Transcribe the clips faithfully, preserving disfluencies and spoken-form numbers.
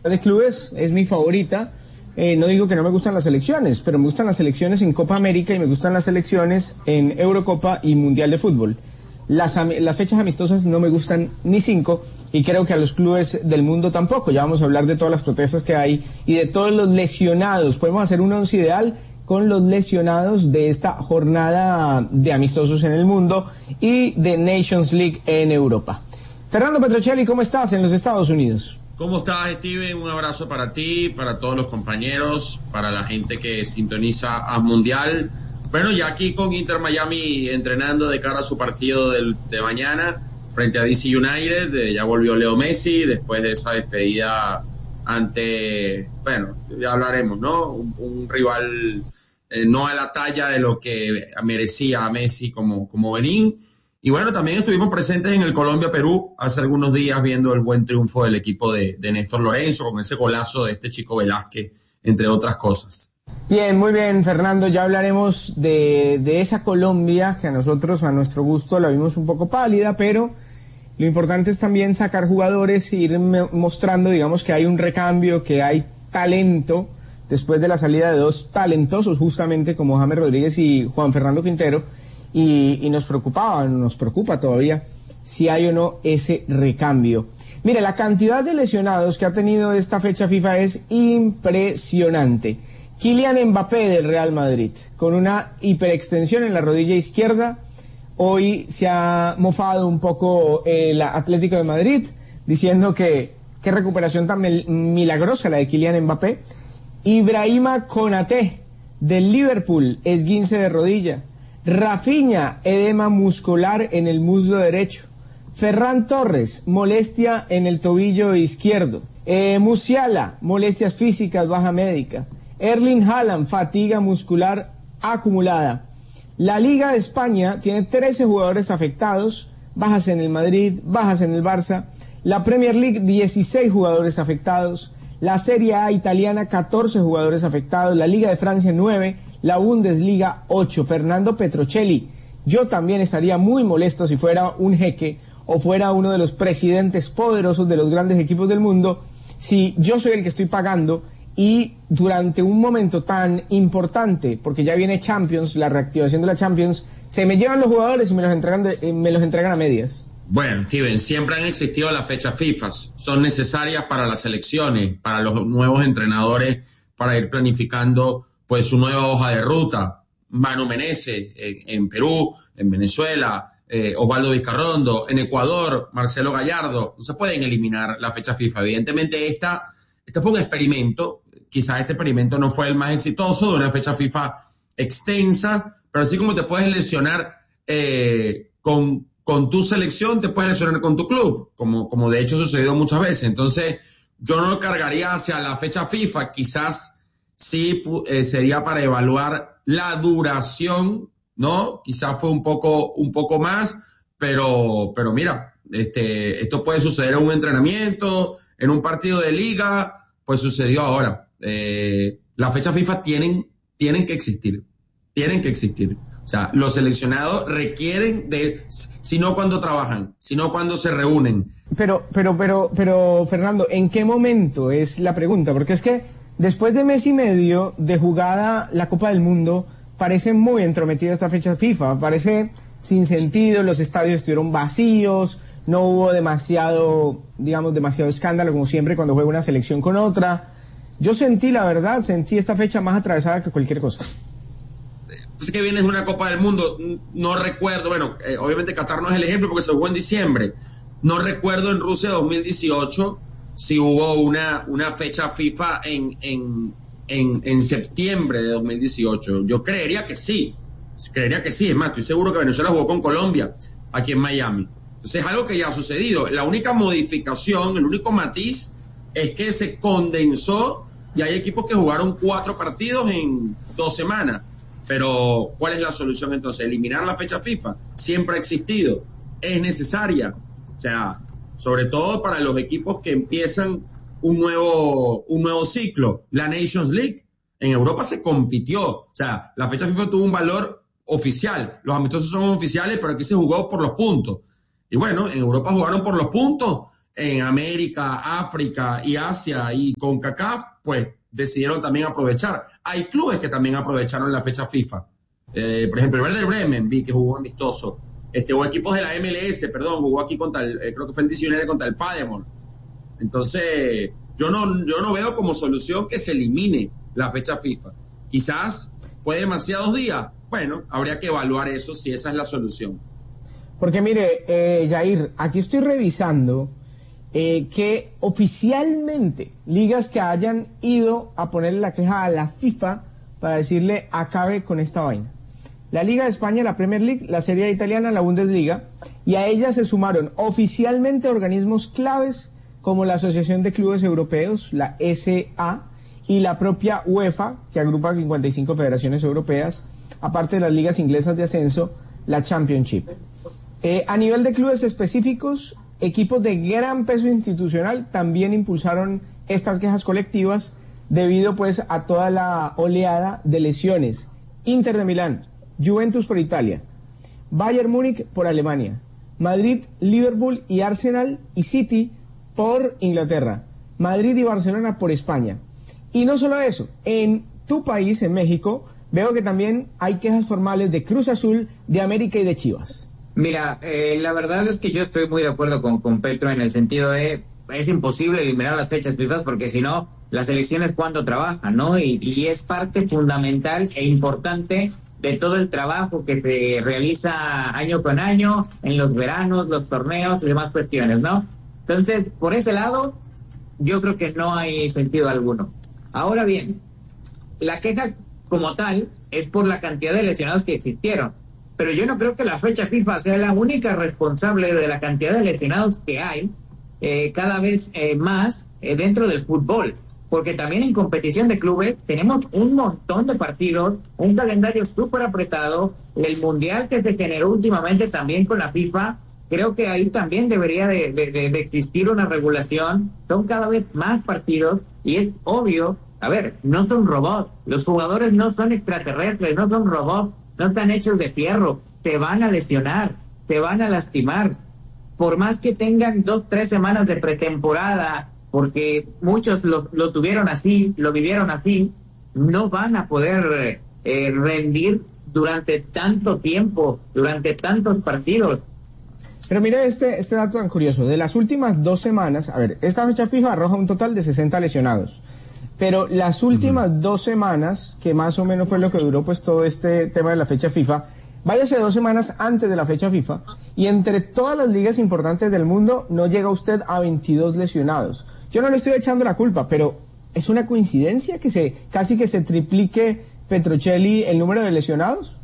de clubes es mi favorita. Eh, no digo que no me gustan las selecciones, pero me gustan las selecciones en Copa América y me gustan las selecciones en Eurocopa y Mundial de Fútbol. Las, las fechas amistosas no me gustan ni cinco y creo que a los clubes del mundo tampoco. Ya vamos a hablar de todas las protestas que hay y de todos los lesionados. Podemos hacer un once ideal con los lesionados de esta jornada de amistosos en el mundo y de Nations League en Europa. Fernando Petrocelli, ¿cómo estás en los Estados Unidos? ¿Cómo estás, Steven? Un abrazo para ti, para todos los compañeros, para la gente que sintoniza a Mundial. Bueno, ya aquí con Inter Miami entrenando de cara a su partido del, de mañana frente a D C United. Eh, ya volvió Leo Messi después de esa despedida ante, bueno, ya hablaremos, ¿no? Un, un rival eh, no a la talla de lo que merecía a Messi como, como Benín. Y bueno, también estuvimos presentes en el Colombia-Perú hace algunos días viendo el buen triunfo del equipo de, de Néstor Lorenzo con ese golazo de este chico Velázquez, entre otras cosas. Bien, muy bien, Fernando, ya hablaremos de, de esa Colombia que a nosotros, a nuestro gusto, la vimos un poco pálida, pero lo importante es también sacar jugadores e ir mostrando, digamos, que hay un recambio, que hay talento, después de la salida de dos talentosos, justamente como James Rodríguez y Juan Fernando Quintero. Y, y nos preocupaba, nos preocupa todavía si hay o no ese recambio. Mire, la cantidad de lesionados que ha tenido esta fecha FIFA es impresionante. Kylian Mbappé del Real Madrid, con una hiperextensión en la rodilla izquierda. Hoy se ha mofado un poco el Atlético de Madrid, diciendo que qué recuperación tan milagrosa la de Kylian Mbappé. Ibrahima Konaté del Liverpool, esguince de rodilla. Rafinha, edema muscular en el muslo derecho. Ferran Torres, molestia en el tobillo izquierdo. Eh, Musiala, molestias físicas, baja médica. Erling Haaland, fatiga muscular acumulada. La Liga de España tiene trece jugadores afectados, bajas en el Madrid, bajas en el Barça. La Premier League, dieciséis jugadores afectados. La Serie A italiana, catorce jugadores afectados. La Liga de Francia, nueve. La Bundesliga, ocho. Fernando Petrocelli, yo también estaría muy molesto si fuera un jeque o fuera uno de los presidentes poderosos de los grandes equipos del mundo, si yo soy el que estoy pagando y durante un momento tan importante, porque ya viene Champions, la reactivación de la Champions, se me llevan los jugadores y me los entregan, de, eh, me los entregan a medias. Bueno, Steven, siempre han existido las fechas FIFA, son necesarias para las selecciones, para los nuevos entrenadores, para ir planificando pues su nueva hoja de ruta. Manu Menezes en, en Perú, en Venezuela, eh, Osvaldo Vizcarrondo, en Ecuador, Marcelo Gallardo. No se pueden eliminar la fecha FIFA. Evidentemente esta, este fue un experimento. Quizás este experimento no fue el más exitoso de una fecha FIFA extensa, pero así como te puedes lesionar eh, con, con tu selección, te puedes lesionar con tu club, como, como de hecho ha sucedido muchas veces. Entonces yo no lo cargaría hacia la fecha FIFA. Quizás sí eh, sería para evaluar la duración, ¿no? Quizás fue un poco, un poco más, pero, pero mira, este, esto puede suceder en un entrenamiento, en un partido de liga, pues sucedió ahora. Eh, las fechas FIFA tienen, tienen que existir, tienen que existir. O sea, los seleccionados requieren de, si no cuando trabajan, si no cuando se reúnen. Pero, pero, pero, pero, Fernando, ¿en qué momento es la pregunta? Porque es que después de mes y medio de jugada la Copa del Mundo, parece muy entrometida esta fecha FIFA, parece sin sentido, los estadios estuvieron vacíos, no hubo demasiado, digamos, demasiado escándalo como siempre cuando juega una selección con otra. Yo sentí, la verdad, sentí esta fecha más atravesada que cualquier cosa. Pues que vienes de una Copa del Mundo, no recuerdo, bueno, eh, obviamente Qatar no es el ejemplo porque se jugó en diciembre, no recuerdo en Rusia dos mil dieciocho si hubo una, una fecha FIFA en, en, en, en septiembre de dos mil dieciocho. Yo creería que sí, creería que sí, es más, estoy seguro que Venezuela jugó con Colombia aquí en Miami. Entonces es algo que ya ha sucedido. La única modificación, el único matiz es que se condensó y hay equipos que jugaron cuatro partidos en dos semanas. Pero, ¿cuál es la solución entonces? Eliminar la fecha FIFA. Siempre ha existido. Es necesaria. O sea, sobre todo para los equipos que empiezan un nuevo, un nuevo ciclo. La Nations League. En Europa se compitió. O sea, la fecha FIFA tuvo un valor oficial. Los amistosos son oficiales, pero aquí se jugó por los puntos. Y bueno, en Europa jugaron por los puntos en América, África y Asia y CONCACAF, pues decidieron también aprovechar. Hay clubes que también aprovecharon la fecha FIFA. Eh, por ejemplo, el Werder Bremen, vi que jugó amistoso. Este, o equipos de la M L S, perdón, jugó aquí contra el, eh, creo que fue el diecinueve contra el Paderborn. Entonces, yo no, yo no veo como solución que se elimine la fecha FIFA. Quizás fue demasiados días. Bueno, habría que evaluar eso si esa es la solución. Porque mire, eh, Jair, aquí estoy revisando eh, que oficialmente ligas que hayan ido a ponerle la queja a la FIFA para decirle acabe con esta vaina. La Liga de España, la Premier League, la Serie A italiana, la Bundesliga, y a ellas se sumaron oficialmente organismos claves como la Asociación de Clubes Europeos, la S A, y la propia UEFA, que agrupa cincuenta y cinco federaciones europeas, aparte de las ligas inglesas de ascenso, la Championship. Eh, a nivel de clubes específicos, equipos de gran peso institucional también impulsaron estas quejas colectivas debido pues a toda la oleada de lesiones. Inter de Milán, Juventus por Italia, Bayern Múnich por Alemania, Madrid, Liverpool y Arsenal y City por Inglaterra, Madrid y Barcelona por España. Y no solo eso, en tu país, en México, veo que también hay quejas formales de Cruz Azul, de América y de Chivas. Mira, eh, la verdad es que yo estoy muy de acuerdo con, con Petro en el sentido de es imposible eliminar las fechas FIFA porque si no, las elecciones cuando trabajan, ¿no? Y, y es parte fundamental e importante de todo el trabajo que se realiza año con año en los veranos, los torneos y demás cuestiones, ¿no? Entonces, por ese lado, yo creo que no hay sentido alguno. Ahora bien, la queja como tal es por la cantidad de lesionados que existieron, pero yo no creo que la fecha FIFA sea la única responsable de la cantidad de lesionados que hay eh, cada vez eh, más eh, dentro del fútbol, porque también en competición de clubes tenemos un montón de partidos, un calendario súper apretado, el mundial que se generó últimamente también con la FIFA. Creo que ahí también debería de, de, de existir una regulación. Son cada vez más partidos y es obvio, a ver, no son robots, los jugadores no son extraterrestres, no son robots, no están hechos de fierro, te van a lesionar, te van a lastimar. Por más que tengan dos, tres semanas de pretemporada, porque muchos lo, lo tuvieron así, lo vivieron así, no van a poder eh, rendir durante tanto tiempo, durante tantos partidos. Pero mire este, este dato tan curioso. De las últimas dos semanas, a ver, esta fecha FIFA arroja un total de sesenta lesionados. Pero las últimas uh-huh. dos semanas, que más o menos fue lo que duró pues todo este tema de la fecha FIFA, váyase dos semanas antes de la fecha FIFA, y entre todas las ligas importantes del mundo no llega usted a veintidós lesionados. Yo no le estoy echando la culpa, pero ¿es una coincidencia que se casi que se triplique Petrocelli el número de lesionados?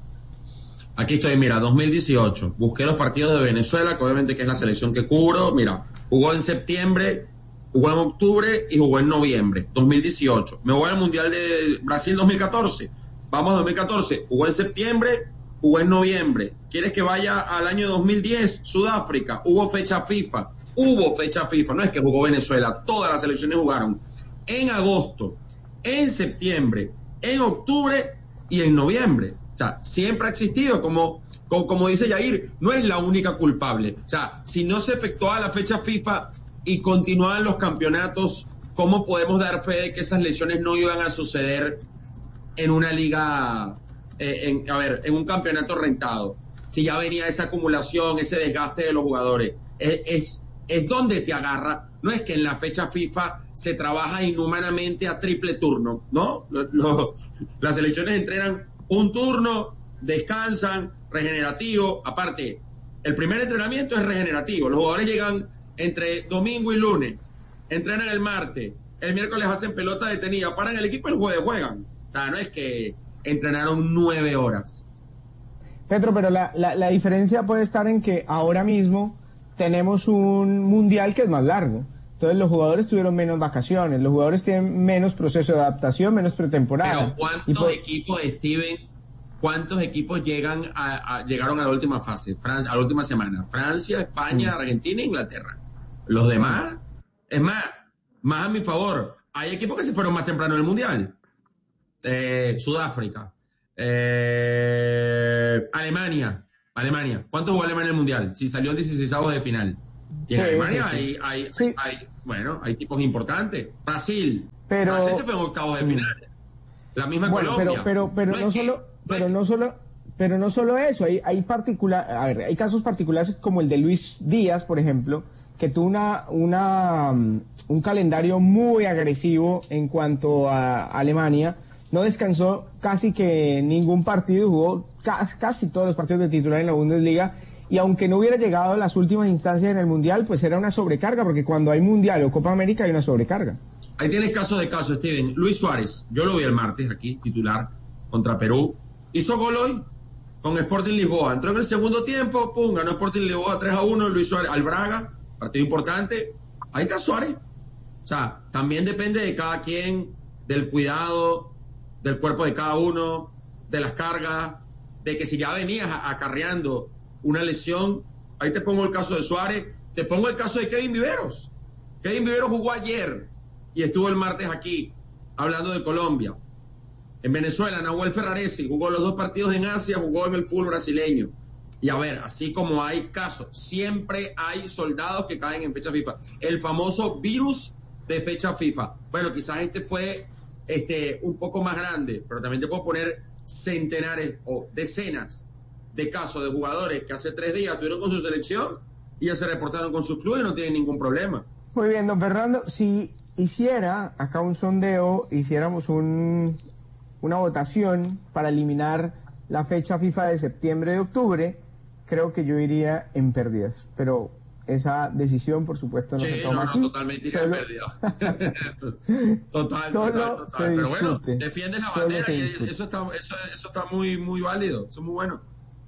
Aquí estoy, mira, dos mil dieciocho. Busqué los partidos de Venezuela, que obviamente que es la selección que cubro. Mira, jugó en septiembre, jugó en octubre y jugó en noviembre. dos mil dieciocho. Me voy al Mundial de Brasil dos mil catorce. Vamos a dos mil catorce. Jugó en septiembre, jugó en noviembre. ¿Quieres que vaya al año dos mil diez? Sudáfrica. Hubo fecha FIFA. Hubo fecha FIFA. No es que jugó Venezuela. Todas las selecciones jugaron en agosto, en septiembre, en octubre y en noviembre. O sea, siempre ha existido, como, como, como dice Jair, no es la única culpable. O sea, si no se efectuaba la fecha FIFA y continuaban los campeonatos, ¿cómo podemos dar fe de que esas lesiones no iban a suceder en una liga, eh, en, a ver, en un campeonato rentado? Si ya venía esa acumulación, ese desgaste de los jugadores. Es, es, es donde te agarra. No es que en la fecha FIFA se trabaja inhumanamente a triple turno, ¿no? Lo, lo, las selecciones entrenan un turno, descansan, regenerativo. Aparte, el primer entrenamiento es regenerativo. Los jugadores llegan entre domingo y lunes, entrenan el martes, el miércoles hacen pelota detenida, paran el equipo y el jueves juegan. O sea, no es que entrenaron nueve horas. Petro, pero la, la, la diferencia puede estar en que ahora mismo tenemos un mundial que es más largo. Entonces los jugadores tuvieron menos vacaciones, los jugadores tienen menos proceso de adaptación, menos pretemporada. Pero ¿cuántos por... equipos, Steven, cuántos equipos llegan a, a, llegaron a la última fase, Francia, a la última semana? Francia, España, mm. Argentina e Inglaterra. Los demás, es más, más a mi favor, hay equipos que se fueron más temprano del mundial. Eh, Sudáfrica, eh, Alemania, Alemania. ¿Cuánto jugó Alemania en el mundial? Si salió en dieciseisavos de final. Y en Sí, Alemania sí, sí. hay, hay, Sí. hay, bueno, hay tipos importantes. Brasil. Pero- Brasil se fue en octavos de final. La misma en Bueno, Colombia. pero, pero, pero no, es que- solo, no pero es- no solo, pero no solo eso, hay, hay particular, a ver, hay casos particulares como el de Luis Díaz, por ejemplo, que tuvo una, una, um, un calendario muy agresivo en cuanto a Alemania, no descansó casi que ningún partido, jugó casi, casi todos los partidos de titular en la Bundesliga, y aunque no hubiera llegado a las últimas instancias en el Mundial, pues era una sobrecarga, porque cuando hay Mundial o Copa América hay una sobrecarga. Ahí tienes caso de caso, Steven. Luis Suárez, yo lo vi el martes aquí, titular, contra Perú. Hizo gol hoy con Sporting Lisboa. Entró en el segundo tiempo, pum, ganó Sporting Lisboa tres a uno, Luis Suárez al Braga, partido importante. Ahí está Suárez. O sea, también depende de cada quien, del cuidado, del cuerpo de cada uno, de las cargas, de que si ya venías a- acarreando una lesión, ahí te pongo el caso de Suárez, te pongo el caso de Kevin Viveros. Kevin Viveros jugó ayer y estuvo el martes aquí, hablando de Colombia. En Venezuela, Nahuel Ferraresi jugó los dos partidos en Asia, jugó en el fútbol brasileño. Y a ver, así como hay casos, siempre hay soldados que caen en fecha FIFA. El famoso virus de fecha FIFA. Bueno, quizás este fue este, un poco más grande, pero también te puedo poner centenares o decenas de casos de jugadores que hace tres días estuvieron con su selección y ya se reportaron con sus clubes y no tienen ningún problema. Muy bien, don Fernando, si hiciera acá un sondeo, hiciéramos un, una votación para eliminar la fecha FIFA de septiembre de octubre, creo que yo iría en pérdidas, pero esa decisión, por supuesto, no Sí, se toma no, no, aquí. totalmente iría Solo- en pérdida. total, Solo total, total. se Pero bueno, discute. defiendes la Solo bandera se y discute. eso está, eso, eso está muy, muy válido, eso es muy bueno.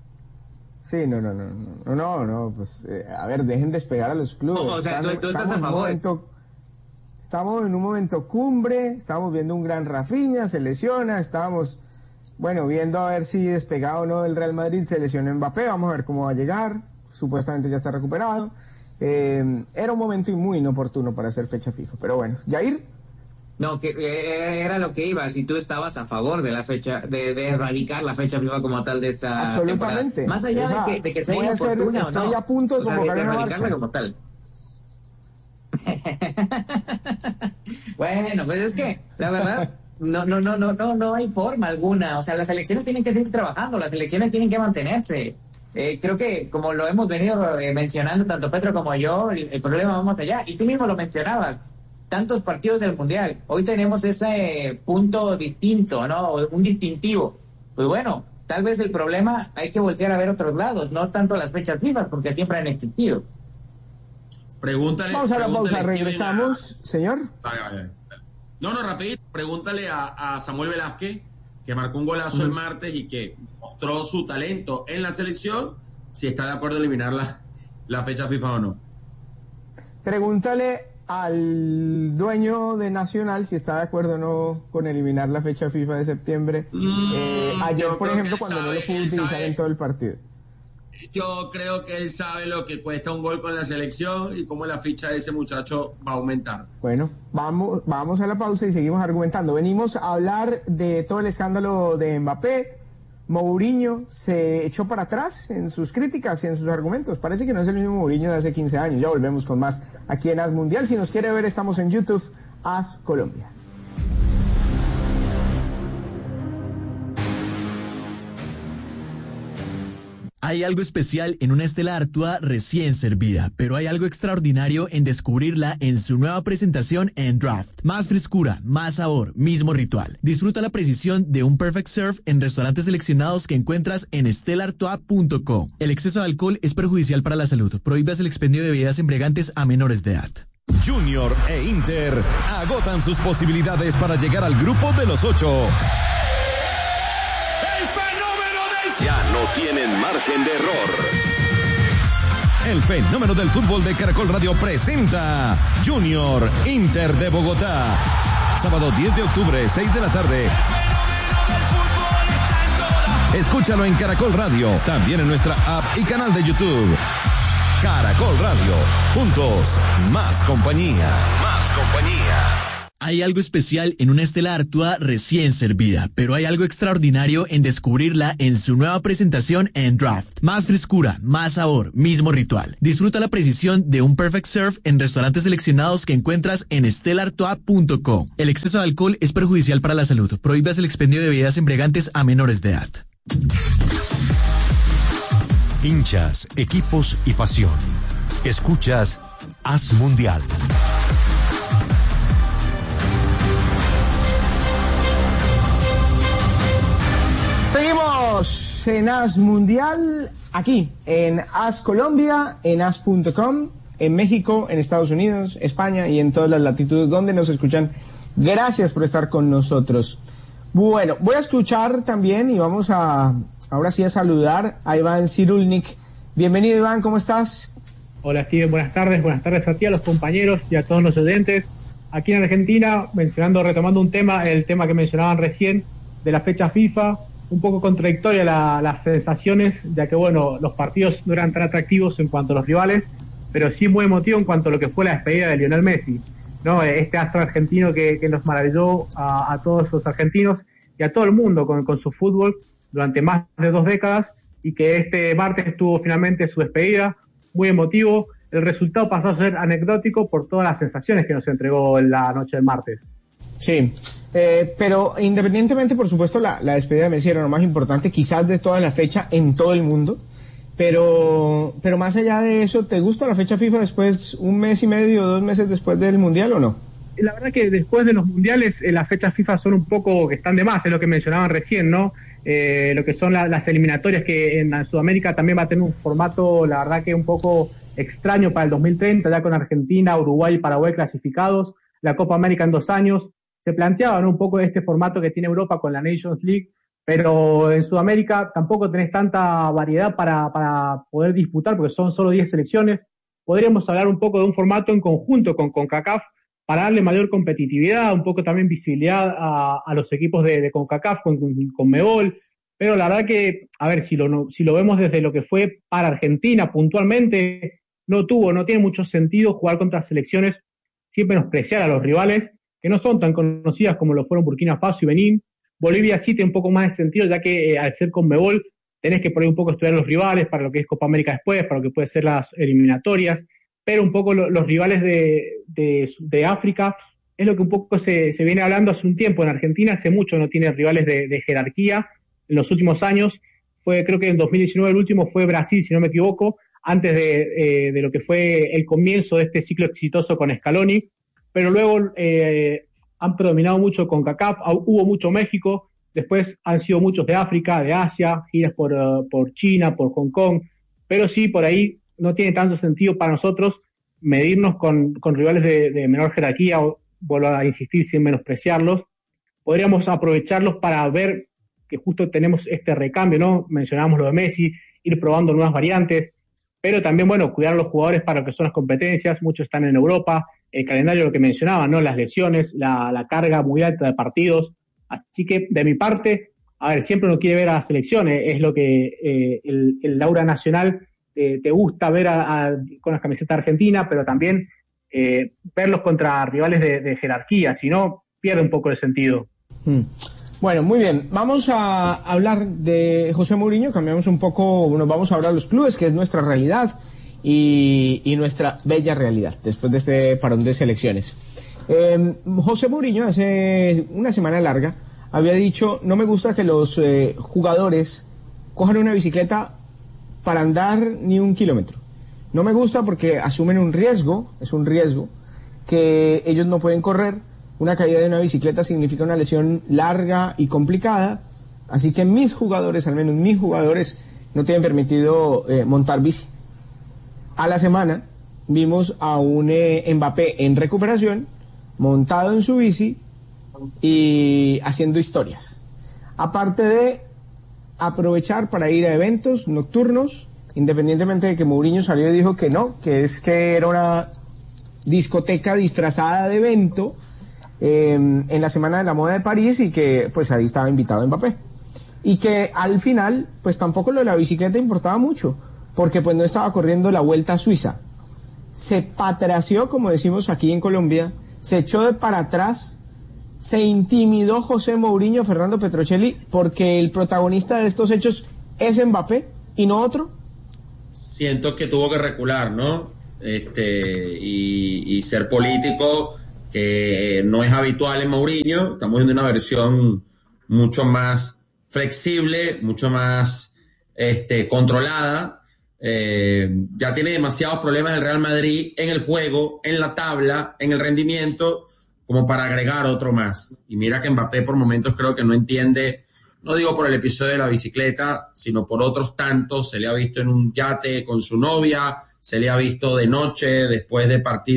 Sí, no, no, no, no, no, no, pues, eh, a ver, dejen despegar a los clubes. O sea, Están- tú- tú estás estamos a en un favor. momento- Estamos en un momento cumbre, estamos viendo un gran Rafinha, se lesiona, estábamos, bueno, viendo a ver si despegado o no el Real Madrid, se lesionó Mbappé, vamos a ver cómo va a llegar, supuestamente ya está recuperado. Eh, era un momento muy inoportuno para hacer fecha FIFA, pero bueno, Jair, No, que eh, era lo que iba, si tú estabas a favor de la fecha, de, de erradicar la fecha FIFA como tal de esta absolutamente. temporada. Más allá O sea, de, que, de que sea voy a hacer- inoportuna o estoy no. a punto de O sea, convocar una erradicarla marcha. como tal. Bueno, pues es que, la verdad, no, no, no, no, no, no hay forma alguna. O sea, las elecciones tienen que seguir trabajando, las elecciones tienen que mantenerse. Eh, creo que, como lo hemos venido eh, mencionando tanto Pedro como yo, el, el problema va más allá. Y tú mismo lo mencionabas. Tantos partidos del Mundial. Hoy tenemos ese punto distinto, ¿no? Un distintivo. Pues bueno, tal vez el problema hay que voltear a ver otros lados, no tanto las fechas FIFA, porque siempre han existido. Pregúntale. vamos a la pregúntale, pausa, Steven, regresamos, señor. a- Vale, vale, vale. No, no, rapidito. Pregúntale a, a Samuel Velázquez, que marcó un golazo el martes y que mostró su talento en la selección, si está de acuerdo en eliminar la, la fecha FIFA o no. Pregúntale al dueño de Nacional si está de acuerdo o no con eliminar la fecha FIFA de septiembre. Mm, Eh, ayer, yo por creo ejemplo, que él cuando no sabe, lo pudo él utilizar sabe. en todo el partido. Yo creo que él sabe lo que cuesta un gol con la selección y cómo la ficha de ese muchacho va a aumentar. Bueno, vamos, vamos a la pausa y seguimos argumentando. Venimos a hablar de todo el escándalo de Mbappé. Mourinho se echó para atrás en sus críticas y en sus argumentos. Parece que no es el mismo Mourinho de hace quince años. Ya volvemos con más aquí en As Mundial. Si nos quiere ver, estamos en YouTube, As Colombia. Hay algo especial en una Stella Artois recién servida, pero hay algo extraordinario en descubrirla en su nueva presentación en Draft. Más frescura, más sabor, mismo ritual. Disfruta la precisión de un Perfect Serve en restaurantes seleccionados que encuentras en stella artois punto co. El exceso de alcohol es perjudicial para la salud. Prohíbas el expendio de bebidas embriagantes a menores de edad. Junior e Inter agotan sus posibilidades para llegar al grupo de los ocho. Ya no tienen margen de error. El fenómeno del fútbol de Caracol Radio presenta Junior Inter de Bogotá. Sábado diez de octubre, seis de la tarde. Escúchalo en Caracol Radio, también en nuestra app y canal de YouTube. Caracol Radio, juntos, más compañía. Más compañía. Hay algo especial en una Stella Artois recién servida, pero hay algo extraordinario en descubrirla en su nueva presentación en Draft. Más frescura, más sabor, mismo ritual. Disfruta la precisión de un Perfect Serve en restaurantes seleccionados que encuentras en stella artois punto com. El exceso de alcohol es perjudicial para la salud. Prohíbas el expendio de bebidas embriagantes a menores de edad. Hinchas, equipos y pasión. Escuchas Haz Mundial. Seguimos en Haz Mundial, aquí en Haz Colombia, en haz punto com, en México, en Estados Unidos, España y en todas las latitudes donde nos escuchan. Gracias por estar con nosotros. Bueno, voy a escuchar también y vamos a, ahora sí a saludar a Iván Cyrulnik. Bienvenido, Iván, ¿cómo estás? Hola, Steven, buenas tardes, buenas tardes a ti, a los compañeros y a todos los oyentes. Aquí en Argentina, mencionando, retomando un tema, el tema que mencionaban recién, de la fecha FIFA, un poco contradictoria la, las sensaciones, ya que bueno, los partidos no eran tan atractivos en cuanto a los rivales, pero sí muy emotivo en cuanto a lo que fue la despedida de Lionel Messi, ¿no? Este astro argentino que, que nos maravilló a, a todos los argentinos y a todo el mundo con, con su fútbol durante más de dos décadas, y que este martes tuvo finalmente su despedida, muy emotivo. El resultado pasó a ser anecdótico por todas las sensaciones que nos entregó en la noche del martes. Sí, eh, pero independientemente, por supuesto, la, la despedida de Messi era lo más importante quizás de toda la fecha en todo el mundo, pero pero más allá de eso, ¿te gusta la fecha FIFA después, un mes y medio, dos meses después del Mundial o no? La verdad que después de los mundiales eh, las fechas FIFA son un poco que están de más, es lo que mencionaban recién, ¿no? Eh, lo que son la, las eliminatorias, que en Sudamérica también va a tener un formato, la verdad que un poco extraño para el dos mil treinta, ya con Argentina, Uruguay y Paraguay clasificados, la Copa América en dos años. Se planteaba, ¿no?, un poco de este formato que tiene Europa con la Nations League, pero en Sudamérica tampoco tenés tanta variedad para, para poder disputar, porque son solo diez selecciones. Podríamos hablar un poco de un formato en conjunto con CONCACAF para darle mayor competitividad, un poco también visibilidad a, a los equipos de, de CONCACAF, con, con Conmebol, pero la verdad que, a ver, si lo, si lo vemos desde lo que fue para Argentina puntualmente, no tuvo, no tiene mucho sentido jugar contra selecciones sin menospreciar a los rivales, que no son tan conocidas como lo fueron Burkina Faso y Benín. Bolivia sí tiene un poco más de sentido, ya que eh, al ser Conmebol tenés que por ahí un poco estudiar los rivales para lo que es Copa América después, para lo que puede ser las eliminatorias, pero un poco lo, los rivales de, de, de África es lo que un poco se, se viene hablando hace un tiempo. En Argentina hace mucho no tiene rivales de, de jerarquía. En los últimos años, fue creo que en dos mil diecinueve el último fue Brasil, si no me equivoco, antes de, eh, de lo que fue el comienzo de este ciclo exitoso con Scaloni, pero luego eh, han predominado mucho con CONCACAF, hubo mucho México, después han sido muchos de África, de Asia, giras por, uh, por China, por Hong Kong, pero sí, por ahí no tiene tanto sentido para nosotros medirnos con, con rivales de, de menor jerarquía, o vuelvo a insistir sin menospreciarlos. Podríamos aprovecharlos para ver que justo tenemos este recambio, ¿no? Mencionábamos lo de Messi, ir probando nuevas variantes, pero también, bueno, cuidar a los jugadores para lo que son las competencias. Muchos están en Europa, el calendario, lo que mencionaba, ¿no? Las lesiones, la, la carga muy alta de partidos. Así que, de mi parte, a ver, siempre uno quiere ver a las selecciones, es lo que eh, el, el aura nacional eh, te gusta ver a, a, con las camisetas argentinas, pero también eh, verlos contra rivales de, de jerarquía, si no, pierde un poco el sentido. Hmm. Bueno, muy bien. Vamos a hablar de José Mourinho, cambiamos un poco, nos vamos a hablar de los clubes, que es nuestra realidad y, y nuestra bella realidad, después de este parón de selecciones. Eh, José Mourinho, hace una semana larga, había dicho, no me gusta que los eh, jugadores cojan una bicicleta para andar ni un kilómetro. No me gusta porque asumen un riesgo, es un riesgo, que ellos no pueden correr. Una caída de una bicicleta significa una lesión larga y complicada, así que mis jugadores, al menos mis jugadores, no tienen permitido eh, montar bici. A la semana vimos a un eh, Mbappé en recuperación, montado en su bici y haciendo historias. Aparte de aprovechar para ir a eventos nocturnos, independientemente de que Mourinho salió y dijo que no, que es que era una discoteca disfrazada de evento, Eh, en la Semana de la Moda de París, y que pues ahí estaba invitado Mbappé, y que al final pues tampoco lo de la bicicleta importaba mucho, porque pues no estaba corriendo la Vuelta a Suiza. Se patració, como decimos aquí en Colombia, se echó de para atrás, se intimidó José Mourinho, Fernando Petrocelli, porque el protagonista de estos hechos es Mbappé y no otro? Siento que tuvo que recular, ¿no? Este, y, y ser político, que no es habitual en Mourinho. Estamos viendo una versión mucho más flexible, mucho más este, controlada. Eh, ya tiene demasiados problemas el Real Madrid en el juego, en la tabla, en el rendimiento, como para agregar otro más. Y mira que Mbappé por momentos creo que no entiende, no digo por el episodio de la bicicleta, sino por otros tantos. Se le ha visto en un yate con su novia, se le ha visto de noche después de partido